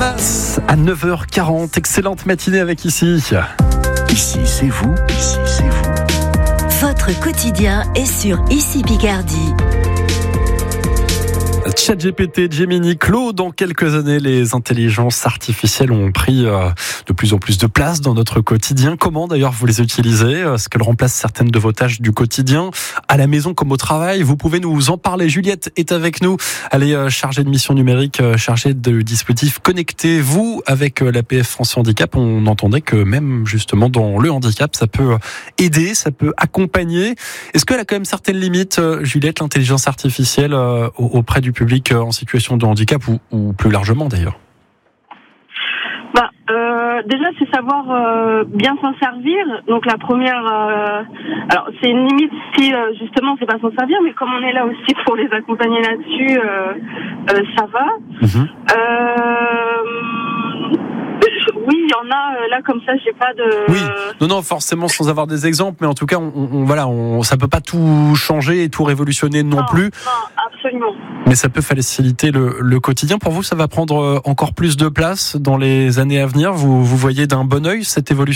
Hamas à 9h40. Excellente matinée avec Ici. Ici, c'est vous. Ici, c'est vous. Votre quotidien est sur Ici Picardie. ChatGPT, Gemini, Claude, dans quelques années, les intelligences artificielles ont pris de plus en plus de place dans notre quotidien. Comment d'ailleurs vous les utilisez ? Est-ce qu'elles remplacent certaines de vos tâches du quotidien, à la maison comme au travail ? Vous pouvez nous en parler. Juliette est avec nous. Elle est chargée de mission numérique, chargée de dispositifs connectés. Vous, avec l'APF France Handicap, on entendait que même justement dans le handicap, ça peut aider, ça peut accompagner. Est-ce qu'elle a quand même certaines limites, Juliette, l'intelligence artificielle auprès du public en situation de handicap ou plus largement d'ailleurs? Déjà, c'est savoir bien s'en servir. Donc la première, alors c'est une limite si justement c'est pas s'en servir, mais comme on est là aussi pour les accompagner là-dessus, ça va. Oui, il y en a là comme ça, j'ai pas de. Oui, non, forcément sans avoir des exemples, mais en tout cas, ça peut pas tout changer et tout révolutionner non plus. Non, absolument. Mais ça peut faciliter le quotidien. Pour vous, ça va prendre encore plus de place dans les années à venir. Vous voyez d'un bon œil cette évolution ?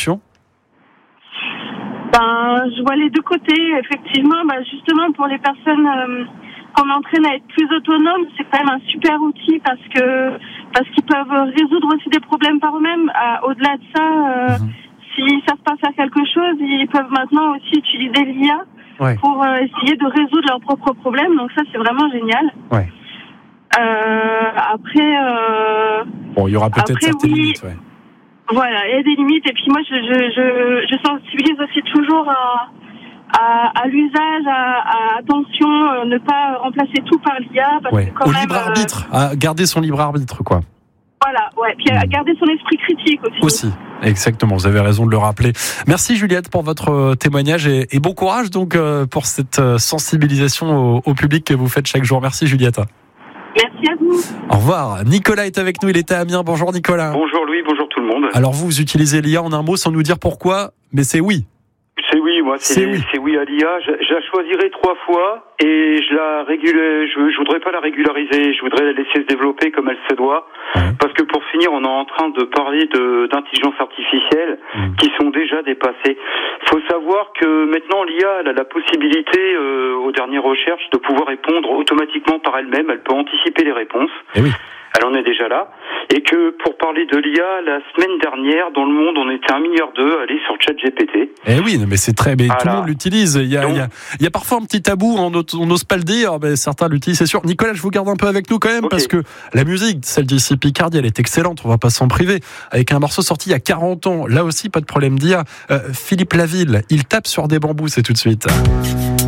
Je vois les deux côtés. Effectivement, justement pour les personnes qu'on entraîne à être plus autonomes, c'est quand même un super outil parce qu'ils peuvent résoudre aussi des problèmes par eux-mêmes. Au-delà de ça, s'ils savent pas faire quelque chose, ils peuvent maintenant aussi utiliser l'IA pour essayer de résoudre leurs propres problèmes. Donc ça, c'est vraiment génial. Ouais. Après, il y aura peut-être certaines limites. Ouais. Voilà, il y a des limites. Et puis moi, je sensibilise aussi toujours à l'usage, à attention, ne pas remplacer tout par l'IA. Au libre arbitre, à garder son libre arbitre, quoi. Voilà, puis à garder son esprit critique aussi. Exactement, vous avez raison de le rappeler. Merci Juliette pour votre témoignage et bon courage donc pour cette sensibilisation au public que vous faites chaque jour. Merci Juliette. Merci à vous. Au revoir. Nicolas est avec nous, il est à Amiens. Bonjour Nicolas. Bonjour Louis, bonjour tout le monde. Alors vous utilisez l'IA en un mot sans nous dire pourquoi, mais c'est oui. C'est oui, moi c'est oui à l'IA. Je la choisirai 3 fois et je voudrais pas la régulariser, je voudrais la laisser se développer comme elle se doit. Parce que pour finir, on est en train de parler d'intelligence artificielle qui sont déjà dépassées. Faut savoir que maintenant l'IA elle a la possibilité aux dernières recherches de pouvoir répondre automatiquement par elle-même, elle peut anticiper les réponses. Et oui. Elle en est déjà là. Et que pour parler de l'IA, la semaine dernière, dans le monde, on était 1,2 milliard à aller sur ChatGPT. Eh oui, mais c'est très, mais tout le monde l'utilise. Il y a parfois un petit tabou, on n'ose pas le dire, mais certains l'utilisent, c'est sûr. Nicolas, je vous garde un peu avec nous quand même, parce que la musique, celle d'ici Picardie, elle est excellente, on va pas s'en priver. Avec un morceau sorti il y a 40 ans, là aussi, pas de problème d'IA. Philippe Laville, il tape sur des bambous, c'est tout de suite.